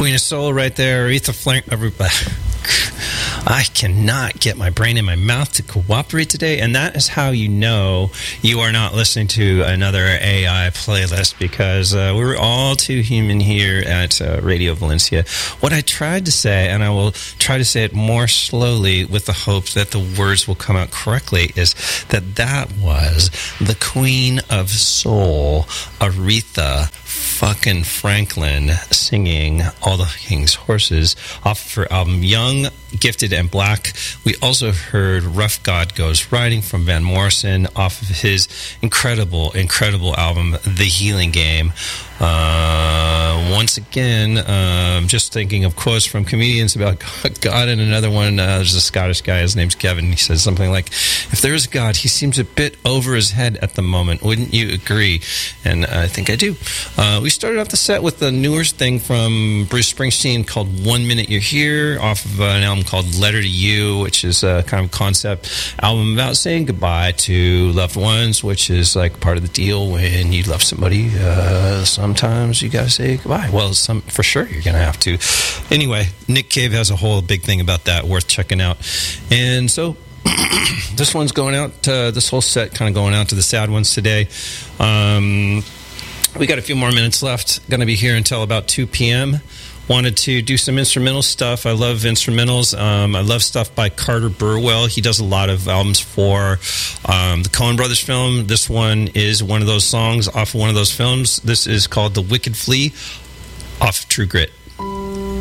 Queen of Soul right there, Aretha Franklin. Everybody. I cannot get my brain in my mouth to cooperate today, and that is how you know you are not listening to another AI playlist, because we're all too human here at Radio Valencia. What I tried to say, and I will try to say it more slowly with the hope that the words will come out correctly, is that was the Queen of Soul, Aretha fucking Franklin, singing All the King's Horses off of her album Young, Gifted, and Black. We also heard Rough God Goes Riding from Van Morrison off of his incredible album The Healing Game. Once again, just thinking of quotes from comedians about God, and another one, there's a Scottish guy, his name's Kevin, he says something like, if there is God, he seems a bit over his head at the moment. Wouldn't you agree? And I think I do. We started off the set with the newer thing from Bruce Springsteen called 1 Minute You're Here, off of an album called Letter to You, which is a kind of concept album about saying goodbye to loved ones, which is like part of the deal when you love somebody. Sometimes you gotta say goodbye. Well, for sure you're gonna have to. Anyway, Nick Cave has a whole big thing about that worth checking out. And so this one's going out, this whole set kind of going out to the sad ones today. We got a few more minutes left. Going to be here until about 2 p.m. Wanted to do some instrumental stuff. I love instrumentals. I love stuff by Carter Burwell. He does a lot of albums for the Coen Brothers film. This one is one of those songs off of one of those films. This is called The Wicked Flea off of True Grit.